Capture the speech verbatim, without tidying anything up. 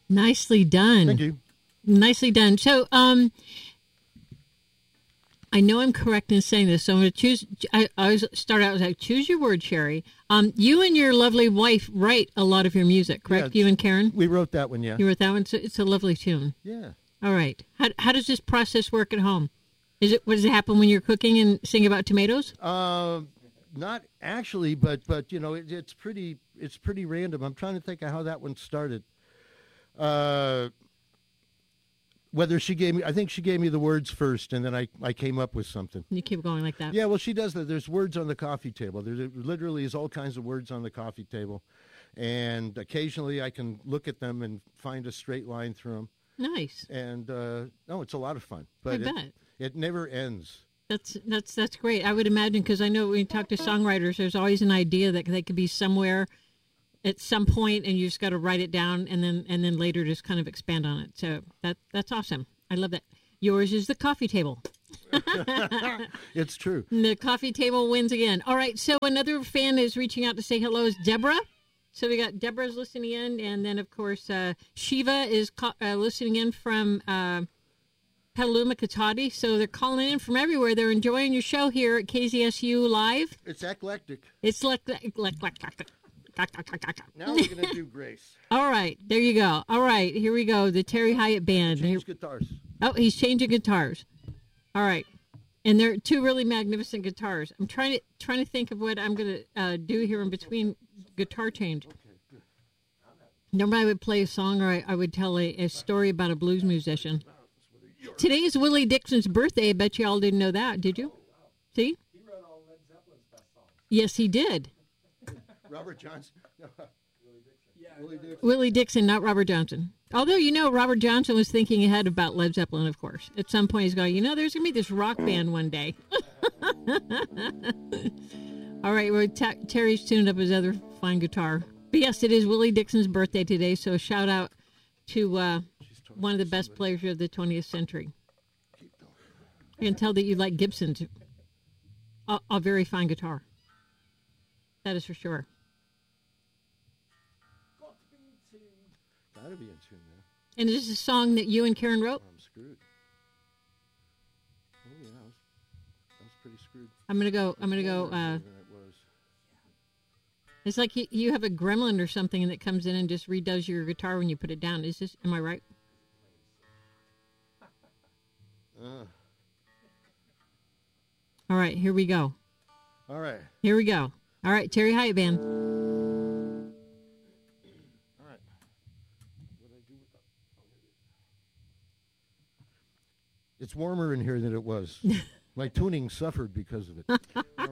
Nicely done. Thank you. Nicely done. So, um, I know I'm correct in saying this, so I'm going to choose. I, I always start out as like, choose your word, Sherry. Um, you and your lovely wife write a lot of your music, correct? Yeah, you and Karen? We wrote that one, yeah. You wrote that one? It's a, it's a lovely tune. Yeah. All right. How, how does this process work at home? Is it, what does it happen when you're cooking and sing about tomatoes? Uh, not actually, but, but you know, it, it's pretty it's pretty random. I'm trying to think of how that one started. Uh, whether she gave me, I think she gave me the words first, and then I, I came up with something. You keep going like that. Yeah, well, she does that. There's words on the coffee table. There literally is all kinds of words on the coffee table, and occasionally I can look at them and find a straight line through them. Nice. And uh, no, it's a lot of fun. But I it, bet. It never ends. That's that's that's great. I would imagine, because I know when you talk to songwriters, there's always an idea that they could be somewhere at some point, and you just got to write it down, and then and then later just kind of expand on it. So that that's awesome. I love that. Yours is the coffee table. It's true. The coffee table wins again. All right. So another fan is reaching out to say hello. Is Deborah? So we got Deborah's listening in, and then of course uh, Shiva is ca- uh, listening in from Uh, Petaluma, Katati. So they're calling in from everywhere. They're enjoying your show here at K Z S U Live. It's eclectic. It's like, like, like, like, Now we're going to do Grace. All right, there you go. All right, here we go. The Terry Hyatt Band. Change guitars. Oh, he's changing guitars. All right, and they're two really magnificent guitars. I'm trying to trying to think of what I'm going to uh, do here in between guitar change. Normally I would play a song, or I, I would tell a, a story about a blues musician. Today is Willie Dixon's birthday. I bet you all didn't know that, did you? See? He wrote all Led Zeppelin's best songs. Yes, he did. Robert Johnson. Willie Dixon. Yeah, Willie Dixon. Willie Dixon, not Robert Johnson. Although, you know, Robert Johnson was thinking ahead about Led Zeppelin, of course. At some point, he's going, you know, there's going to be this rock band one day. All right, well, ta- Terry's tuned up his other fine guitar. But yes, it is Willie Dixon's birthday today, so a shout out to uh, one of the best players of the twentieth century. I can tell that you like Gibson's. A, a very fine guitar. That is for sure. Gotta be in tune now. And is this a song that you and Karen wrote? I'm screwed. Oh yeah, I was, I was pretty screwed. I'm gonna go. I'm gonna go. Uh, It was. it's like you, you have a gremlin or something that comes in and just redoes your guitar when you put it down. Is this? Am I right? Uh, All right, here we go. all right. Here we go. All right, Terry Hyatt Band. All right. What I do with the- It's warmer in here than it was. My tuning suffered because of it.